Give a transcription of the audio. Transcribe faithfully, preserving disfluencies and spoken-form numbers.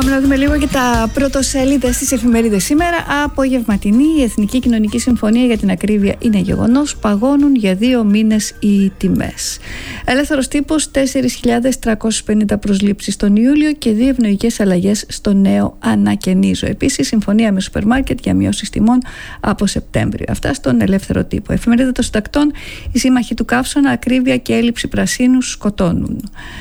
Πάμε να δούμε λίγο και τα πρωτοσέλιδες στις εφημερίδες σήμερα. Απογευματινή, η Εθνική Κοινωνική Συμφωνία για την ακρίβεια είναι γεγονός. Παγώνουν για δύο μήνες οι τιμές. Ελεύθερος τύπος, τέσσερις χιλιάδες τριακόσιες πενήντα προσλήψεις τον Ιούλιο και δύο ευνοϊκές αλλαγές στο νέο ανακαινίζω. Επίσης, συμφωνία με σούπερ μάρκετ για μειώσεις τιμών από Σεπτέμβριο. Αυτά στον Ελεύθερο Τύπο. Εφημερίδα των Συντακτών, οι σύμμαχοι του καύσωνα, ακρίβεια και έλλειψη πρασίνου σκοτώνουν.